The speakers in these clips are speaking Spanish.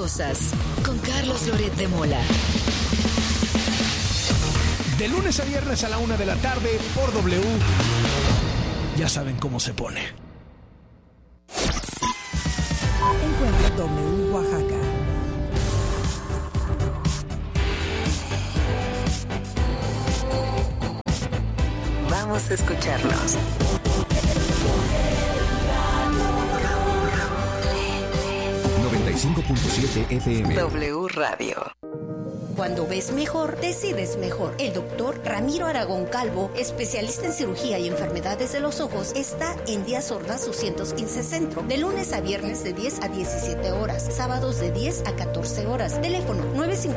cosas con Carlos Loret de Mola. De lunes a viernes a la 1 de la tarde por W. Ya saben cómo se pone. Encuentra W Oaxaca. Vamos a escucharnos. 95.7 FM. W Radio. Cuando ves mejor, decides mejor. El doctor Ramiro Aragón Calvo, especialista en cirugía y enfermedades de los ojos, está en Díaz Ordaz 215 Centro, de lunes a viernes de 10 a 17 horas, sábados de 10 a 14 horas. Teléfono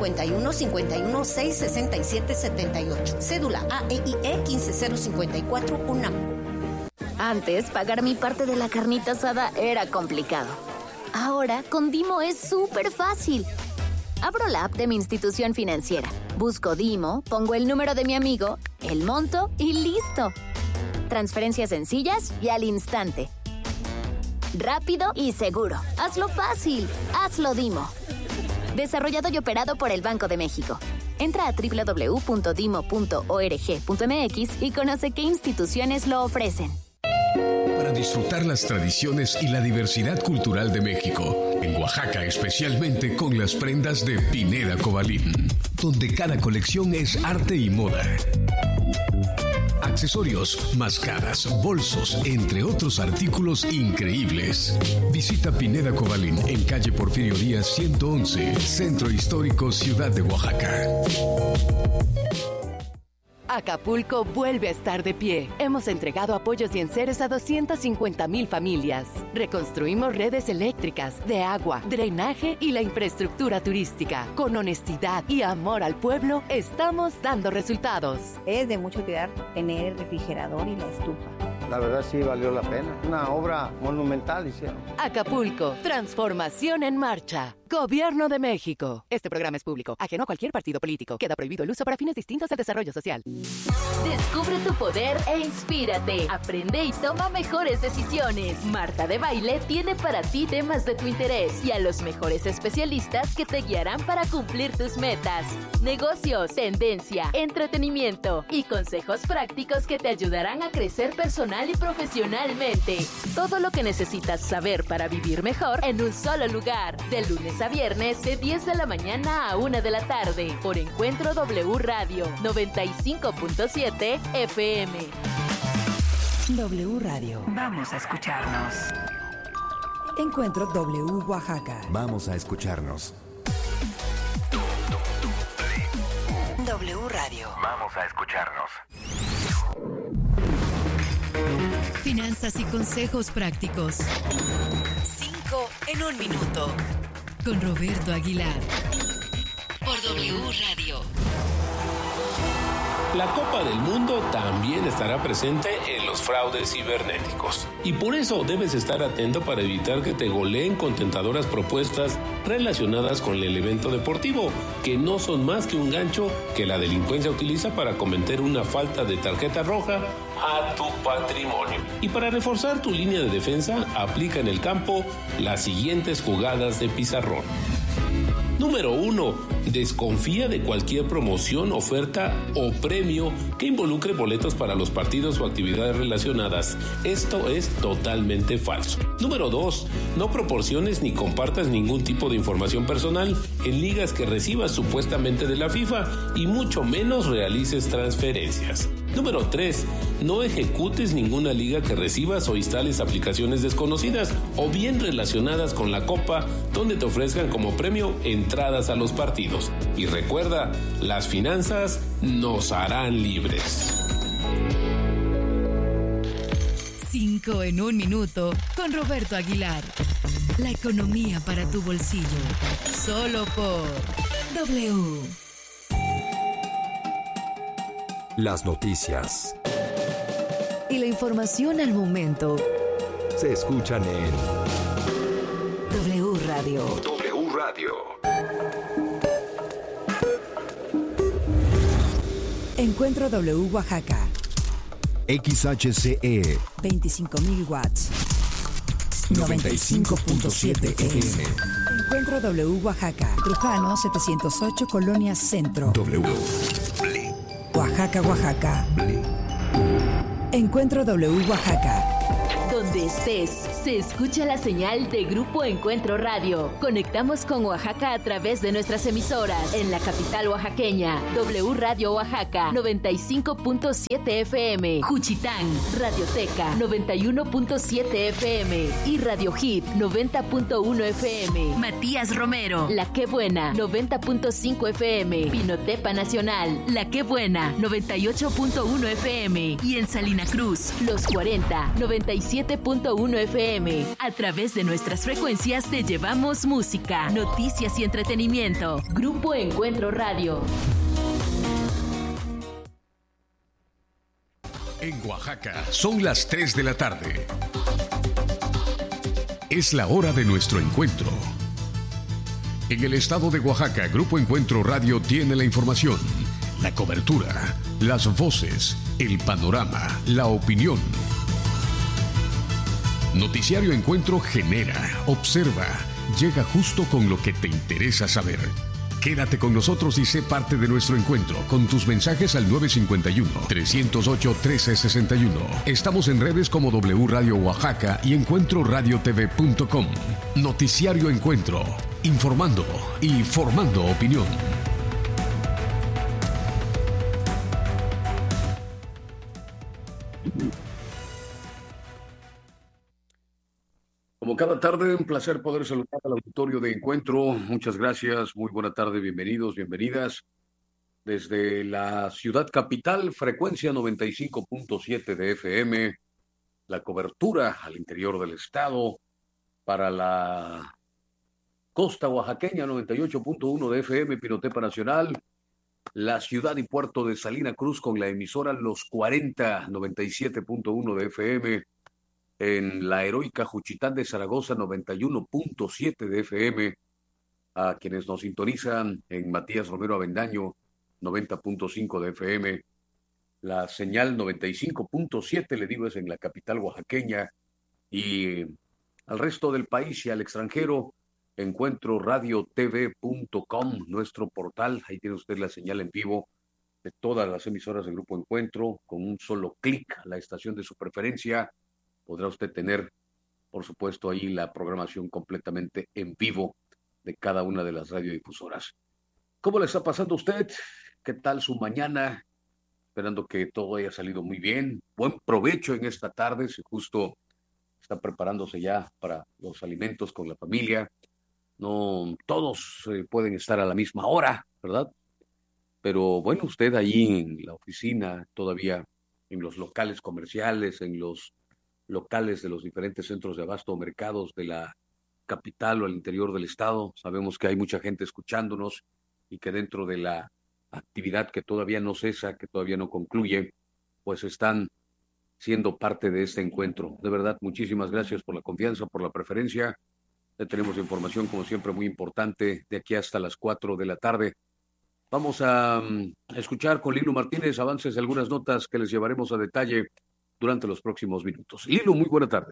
951-51-667-78. Cédula AEIE 15054 UNAM. Antes, pagar mi parte de la carnita asada era complicado. Ahora, con Dimo es súper fácil. Abro la app de mi institución financiera, busco Dimo, pongo el número de mi amigo, el monto y ¡listo! Transferencias sencillas y al instante. Rápido y seguro. Hazlo fácil. Hazlo Dimo. Desarrollado y operado por el Banco de México. Entra a www.dimo.org.mx y conoce qué instituciones lo ofrecen. Para disfrutar las tradiciones y la diversidad cultural de México. En Oaxaca, especialmente con las prendas de Pineda Cobalín, donde cada colección es arte y moda. Accesorios, mascaras, bolsos, entre otros artículos increíbles. Visita Pineda Cobalín en calle Porfirio Díaz 111, Centro Histórico, Ciudad de Oaxaca. Acapulco vuelve a estar de pie. Hemos entregado apoyos y enseres a 250,000 familias. Reconstruimos redes eléctricas, de agua, drenaje y la infraestructura turística. Con honestidad y amor al pueblo, estamos dando resultados. Es de mucha utilidad tener el refrigerador y la estufa. La verdad sí valió la pena. Una obra monumental hicieron. Acapulco, transformación en marcha. Gobierno de México. Este programa es público, ajeno a cualquier partido político. Queda prohibido el uso para fines distintos al desarrollo social. Descubre tu poder e inspírate. Aprende y toma mejores decisiones. Marta de Baile tiene para ti temas de tu interés y a los mejores especialistas que te guiarán para cumplir tus metas. Negocios, tendencia, entretenimiento y consejos prácticos que te ayudarán a crecer personal y profesionalmente. Todo lo que necesitas saber para vivir mejor en un solo lugar. De lunes a viernes de 10 de la mañana a 1 de la tarde por Encuentro W Radio 95.7 FM. W Radio. Vamos a escucharnos. Encuentro W Oaxaca. Vamos a escucharnos. W Radio. Vamos a escucharnos. Finanzas y consejos prácticos. 5 en 1 minuto. Con Roberto Aguilar. Por W Radio. La Copa del Mundo también estará presente en los fraudes cibernéticos. Y por eso debes estar atento para evitar que te goleen con tentadoras propuestas relacionadas con el evento deportivo, que no son más que un gancho que la delincuencia utiliza para cometer una falta de tarjeta roja a tu patrimonio. Y para reforzar tu línea de defensa, aplica en el campo las siguientes jugadas de pizarrón. Número 1. Desconfía de cualquier promoción, oferta o premio que involucre boletos para los partidos o actividades relacionadas. Esto es totalmente falso. Número 2. No proporciones ni compartas ningún tipo de información personal en ligas que recibas supuestamente de la FIFA y mucho menos realices transferencias. Número 3. No ejecutes ninguna liga que recibas o instales aplicaciones desconocidas o bien relacionadas con la Copa donde te ofrezcan como premio entradas a los partidos. Y recuerda, las finanzas nos harán libres. 5 en 1 minuto con Roberto Aguilar. La economía para tu bolsillo. Solo por W. Las noticias Y la información al momento se escuchan en W Radio. W Radio. Encuentro W Oaxaca. XHCE 25,000 watts. 95.7 FM. Encuentro W Oaxaca. Trujano 708, Colonia Centro. W. Oaxaca, Oaxaca. Encuentro W Oaxaca. Donde estés, se escucha la señal de Grupo Encuentro Radio. Conectamos con Oaxaca a través de nuestras emisoras. En la capital oaxaqueña, W Radio Oaxaca, 95.7 FM. Juchitán, Radioteca, 91.7 FM. Y Radio Hit, 90.1 FM. Matías Romero, La Qué Buena, 90.5 FM. Pinotepa Nacional, La Qué Buena, 98.1 FM. Y en Salina Cruz, Los 40, 97.1 FM. A través de nuestras frecuencias te llevamos música, noticias y entretenimiento. Grupo Encuentro Radio. En Oaxaca son las 3 de la tarde. Es la hora de nuestro encuentro. En el estado de Oaxaca, Grupo Encuentro Radio tiene la información, la cobertura, las voces, el panorama, la opinión. Noticiario Encuentro genera, observa, llega justo con lo que te interesa saber. Quédate con nosotros y sé parte de nuestro encuentro con tus mensajes al 951-308-1361. Estamos en redes como W Radio Oaxaca y encuentroradiotv.com. Noticiario Encuentro, informando y formando opinión. Como cada tarde, un placer poder saludar al auditorio de Encuentro. Muchas gracias, muy buena tarde, bienvenidos, bienvenidas. Desde la ciudad capital, frecuencia 95.7 de FM, la cobertura al interior del estado, para la costa oaxaqueña 98.1 de FM, Pinotepa Nacional, la ciudad y puerto de Salina Cruz con la emisora Los 40, 97.1 de FM, en la heroica Juchitán de Zaragoza, 91.7 de FM, a quienes nos sintonizan en Matías Romero Avendaño, 90.5 de FM, la señal 95.7, le digo, es en la capital oaxaqueña, y al resto del país y al extranjero, encuentroradiotv.com, nuestro portal. Ahí tiene usted la señal en vivo de todas las emisoras del Grupo Encuentro. Con un solo clic a la estación de su preferencia podrá usted tener, por supuesto, ahí la programación completamente en vivo de cada una de las radiodifusoras. ¿Cómo le está pasando a usted? ¿Qué tal su mañana? Esperando que todo haya salido muy bien. Buen provecho en esta tarde, si justo está preparándose ya para los alimentos con la familia. No todos pueden estar a la misma hora, ¿verdad? Pero bueno, usted ahí en la oficina, todavía en los locales comerciales, en los locales de los diferentes centros de abasto o mercados de la capital o al interior del estado. Sabemos que hay mucha gente escuchándonos y que dentro de la actividad que todavía no cesa, que todavía no concluye, pues están siendo parte de este encuentro. De verdad, muchísimas gracias por la confianza, por la preferencia. Ya tenemos información, como siempre, muy importante de aquí hasta las 4 de la tarde. Vamos a escuchar con Lilo Martínez avances de algunas notas que les llevaremos a detalle durante los próximos minutos. Lilo, muy buena tarde.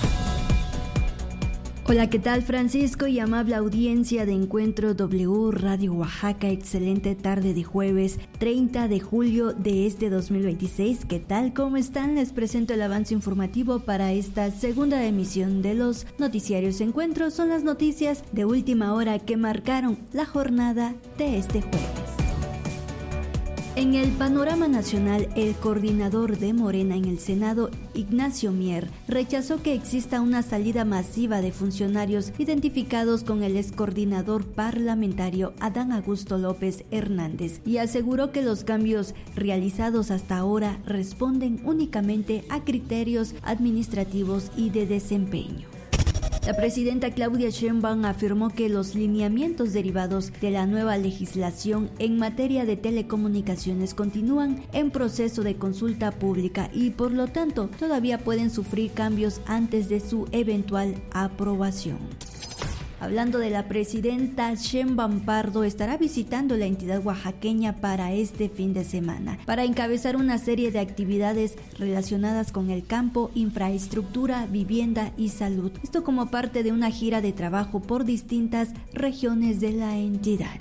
Hola, ¿qué tal, Francisco y amable audiencia de Encuentro W Radio Oaxaca? Excelente tarde de jueves 30 de julio de este 2026. ¿Qué tal? ¿Cómo están? Les presento el avance informativo para esta segunda emisión de los noticiarios Encuentro. Son las noticias de última hora que marcaron la jornada de este jueves. En el panorama nacional, el coordinador de Morena en el Senado, Ignacio Mier, rechazó que exista una salida masiva de funcionarios identificados con el excoordinador parlamentario Adán Augusto López Hernández y aseguró que los cambios realizados hasta ahora responden únicamente a criterios administrativos y de desempeño. La presidenta Claudia Sheinbaum afirmó que los lineamientos derivados de la nueva legislación en materia de telecomunicaciones continúan en proceso de consulta pública y por lo tanto todavía pueden sufrir cambios antes de su eventual aprobación. Hablando de la presidenta, Sheinbaum Pardo estará visitando la entidad oaxaqueña para este fin de semana, para encabezar una serie de actividades relacionadas con el campo, infraestructura, vivienda y salud. Esto como parte de una gira de trabajo por distintas regiones de la entidad.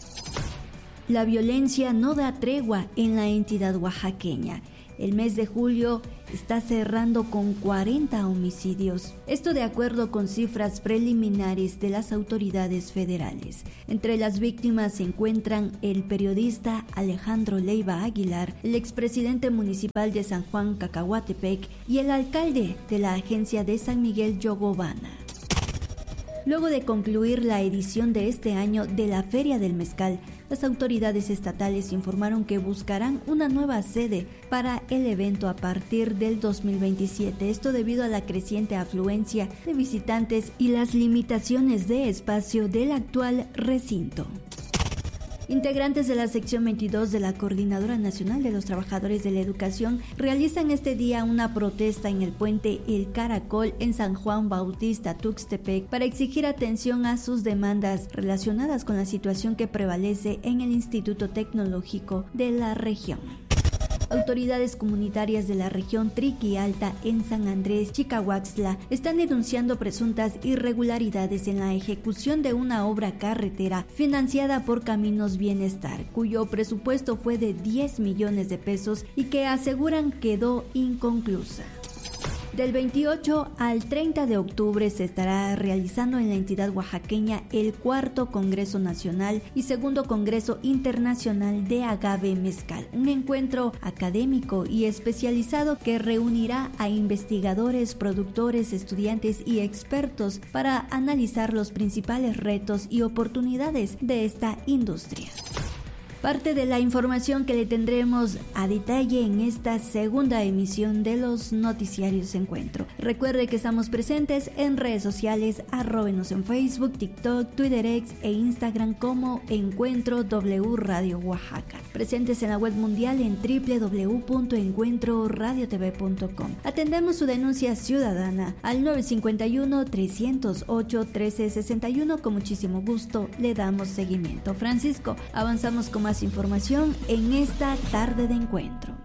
La violencia no da tregua en la entidad oaxaqueña. El mes de julio está cerrando con 40 homicidios. Esto de acuerdo con cifras preliminares de las autoridades federales. Entre las víctimas se encuentran el periodista Alejandro Leiva Aguilar, el expresidente municipal de San Juan Cacahuatepec y el alcalde de la agencia de San Miguel Yogobana. Luego de concluir la edición de este año de la Feria del Mezcal, las autoridades estatales informaron que buscarán una nueva sede para el evento a partir del 2027. Esto debido a la creciente afluencia de visitantes y las limitaciones de espacio del actual recinto. Integrantes de la sección 22 de la Coordinadora Nacional de los Trabajadores de la Educación realizan este día una protesta en el puente El Caracol en San Juan Bautista, Tuxtepec, para exigir atención a sus demandas relacionadas con la situación que prevalece en el Instituto Tecnológico de la región. Autoridades comunitarias de la región Triqui Alta en San Andrés, Chicahuaxtla, están denunciando presuntas irregularidades en la ejecución de una obra carretera financiada por Caminos Bienestar, cuyo presupuesto fue de 10 millones de pesos y que aseguran quedó inconclusa. Del 28 al 30 de octubre se estará realizando en la entidad oaxaqueña el 4º Congreso Nacional y 2º Congreso Internacional de Agave Mezcal, un encuentro académico y especializado que reunirá a investigadores, productores, estudiantes y expertos para analizar los principales retos y oportunidades de esta industria. Parte de la información que le tendremos a detalle en esta segunda emisión de los noticiarios Encuentro. Recuerde que estamos presentes en redes sociales, arróbenos en Facebook, TikTok, Twitter X e Instagram como Encuentro W Radio Oaxaca. Presentes en la web mundial en www.encuentroradiotv.com. Atendemos su denuncia ciudadana al 951-308-1361. Con muchísimo gusto le damos seguimiento. Francisco, avanzamos con más información en esta tarde de encuentro.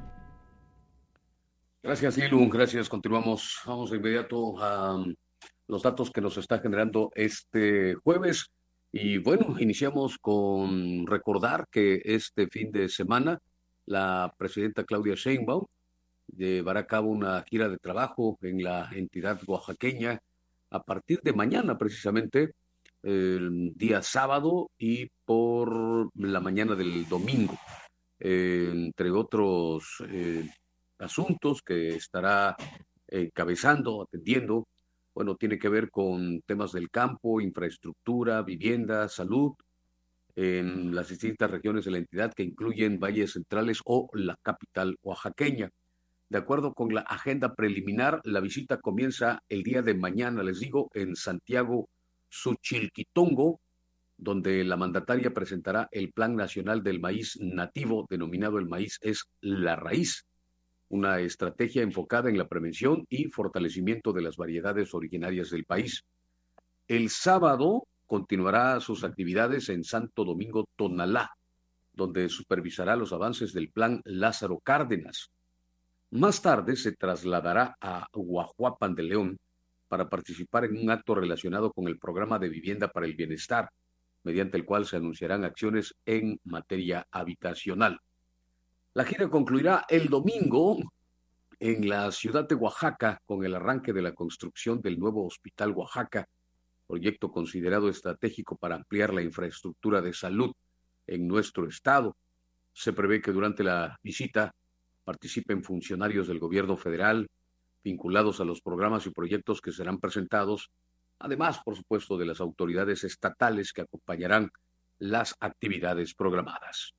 Gracias, Ilu. Gracias. Continuamos. Vamos de inmediato a los datos que nos está generando este jueves. Y bueno, iniciamos con recordar que este fin de semana la presidenta Claudia Sheinbaum llevará a cabo una gira de trabajo en la entidad oaxaqueña a partir de mañana, precisamente, el día sábado y por la mañana del domingo, entre otros asuntos que estará encabezando, atendiendo. Bueno, tiene que ver con temas del campo, infraestructura, vivienda, salud, en las distintas regiones de la entidad que incluyen valles centrales o la capital oaxaqueña. De acuerdo con la agenda preliminar, la visita comienza el día de mañana, les digo, en Santiago Xochilquitongo, donde la mandataria presentará el Plan Nacional del Maíz Nativo, denominado El Maíz es la Raíz, una estrategia enfocada en la prevención y fortalecimiento de las variedades originarias del país. El sábado continuará sus actividades en Santo Domingo, Tonalá, donde supervisará los avances del Plan Lázaro Cárdenas. Más tarde se trasladará a Guajuapan de León para participar en un acto relacionado con el Programa de Vivienda para el Bienestar, mediante el cual se anunciarán acciones en materia habitacional. La gira concluirá el domingo en la ciudad de Oaxaca con el arranque de la construcción del nuevo Hospital Oaxaca, proyecto considerado estratégico para ampliar la infraestructura de salud en nuestro estado. Se prevé que durante la visita participen funcionarios del gobierno federal vinculados a los programas y proyectos que serán presentados, además, por supuesto, de las autoridades estatales que acompañarán las actividades programadas.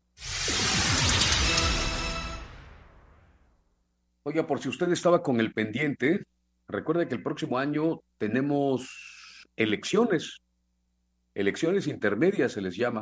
Oiga, por si usted estaba con el pendiente, recuerde que el próximo año tenemos elecciones intermedias se les llama,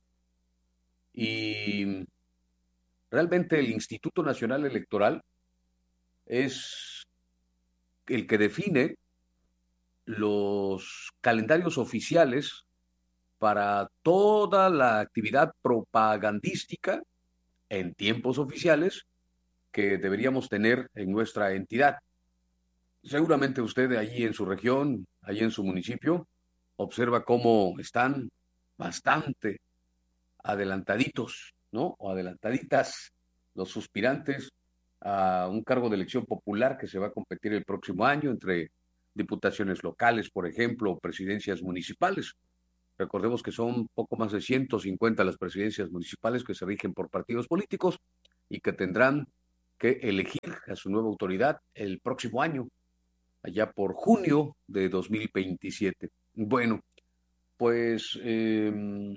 y realmente el Instituto Nacional Electoral es el que define los calendarios oficiales para toda la actividad propagandística en tiempos oficiales que deberíamos tener en nuestra entidad. Seguramente usted allí en su región, allí en su municipio, observa cómo están bastante adelantaditos, ¿no? O adelantaditas los suspirantes a un cargo de elección popular que se va a competir el próximo año entre diputaciones locales, por ejemplo, o presidencias municipales. Recordemos que son poco más de 150 las presidencias municipales que se rigen por partidos políticos y que tendrán que elegir a su nueva autoridad el próximo año, allá por junio de 2027. Bueno, pues el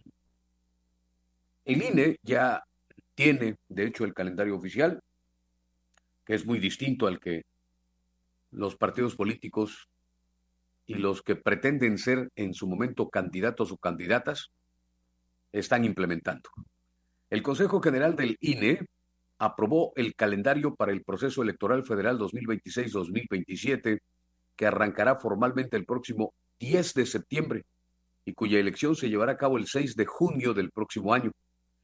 INE ya tiene, de hecho, el calendario oficial, que es muy distinto al que los partidos políticos y los que pretenden ser en su momento candidatos o candidatas están implementando. El Consejo General del INE aprobó el calendario para el proceso electoral federal 2026-2027, que arrancará formalmente el próximo 10 de septiembre y cuya elección se llevará a cabo el 6 de junio del próximo año.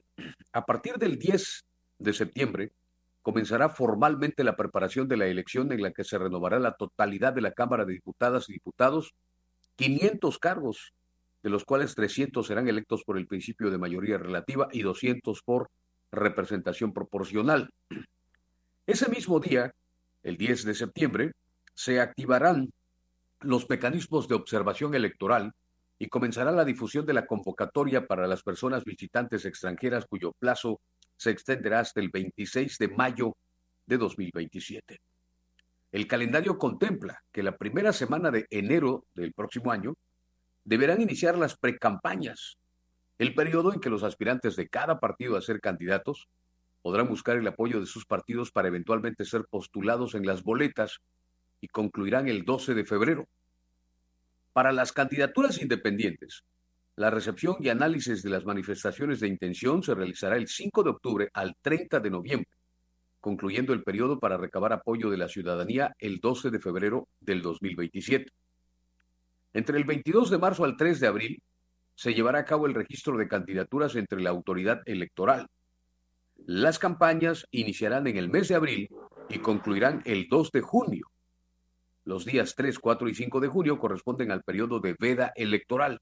A partir del 10 de septiembre comenzará formalmente la preparación de la elección en la que se renovará la totalidad de la Cámara de Diputadas y Diputados, 500 cargos, de los cuales 300 serán electos por el principio de mayoría relativa y 200 por representación proporcional. Ese mismo día, el 10 de septiembre, se activarán los mecanismos de observación electoral y comenzará la difusión de la convocatoria para las personas visitantes extranjeras cuyo plazo se extenderá hasta el 26 de mayo de 2027. El calendario contempla que la primera semana de enero del próximo año deberán iniciar las precampañas, el periodo en que los aspirantes de cada partido a ser candidatos podrán buscar el apoyo de sus partidos para eventualmente ser postulados en las boletas y concluirán el 12 de febrero. Para las candidaturas independientes, la recepción y análisis de las manifestaciones de intención se realizará el 5 de octubre al 30 de noviembre, concluyendo el periodo para recabar apoyo de la ciudadanía el 12 de febrero del 2027. Entre el 22 de marzo al 3 de abril se llevará a cabo el registro de candidaturas entre la autoridad electoral. Las campañas iniciarán en el mes de abril y concluirán el 2 de junio. Los días 3, 4 y 5 de junio corresponden al periodo de veda electoral.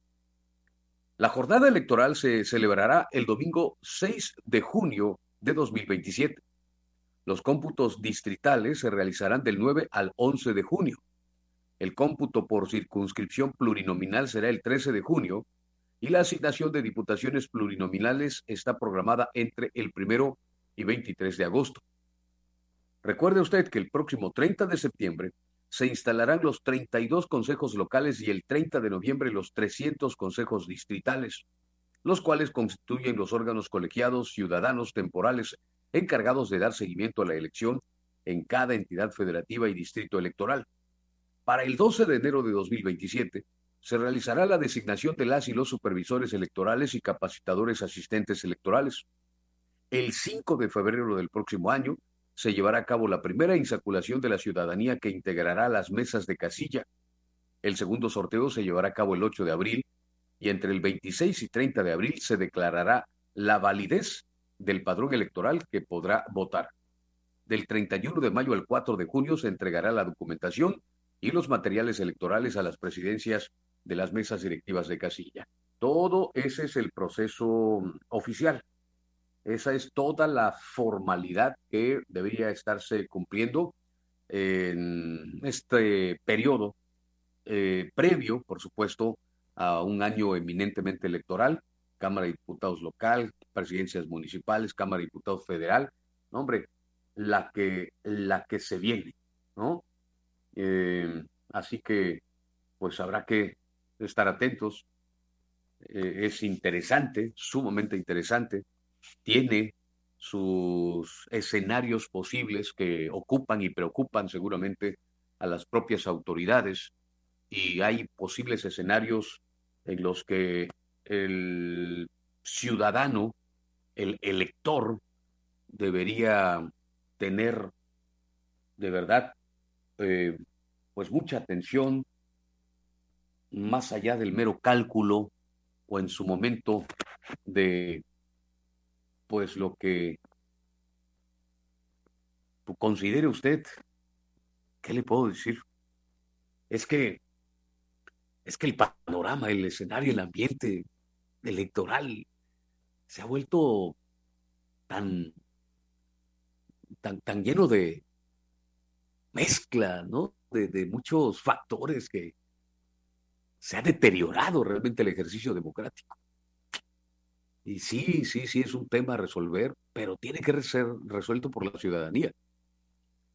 La jornada electoral se celebrará el domingo 6 de junio de 2027. Los cómputos distritales se realizarán del 9 al 11 de junio. El cómputo por circunscripción plurinominal será el 13 de junio y la asignación de diputaciones plurinominales está programada entre el 1 y 23 de agosto. Recuerde usted que el próximo 30 de septiembre se instalarán los 32 consejos locales y el 30 de noviembre los 300 consejos distritales, los cuales constituyen los órganos colegiados ciudadanos temporales encargados de dar seguimiento a la elección en cada entidad federativa y distrito electoral. Para el 12 de enero de 2027 se realizará la designación de las y los supervisores electorales y capacitadores asistentes electorales. El 5 de febrero del próximo año se llevará a cabo la primera insaculación de la ciudadanía que integrará las mesas de casilla. El segundo sorteo se llevará a cabo el 8 de abril y entre el 26 y 30 de abril se declarará la validez del padrón electoral que podrá votar. Del 31 de mayo al 4 de junio se entregará la documentación y los materiales electorales a las presidencias de las mesas directivas de casilla. Todo ese es el proceso oficial. Esa es toda la formalidad que debería estarse cumpliendo en este periodo previo, por supuesto, a un año eminentemente electoral, Cámara de Diputados local, presidencias municipales, Cámara de Diputados federal, no, hombre, la que se viene, ¿no? Así que, pues habrá que estar atentos. Es interesante, sumamente interesante. Tiene sus escenarios posibles que ocupan y preocupan seguramente a las propias autoridades y hay posibles escenarios en los que el ciudadano, el elector, debería tener de verdad pues mucha atención, más allá del mero cálculo o en su momento de pues lo que considere usted. ¿Qué le puedo decir? Es que el panorama, el escenario, el ambiente electoral se ha vuelto tan lleno de mezcla, ¿no? De muchos factores que se ha deteriorado realmente el ejercicio democrático. Y sí, es un tema a resolver, pero tiene que ser resuelto por la ciudadanía.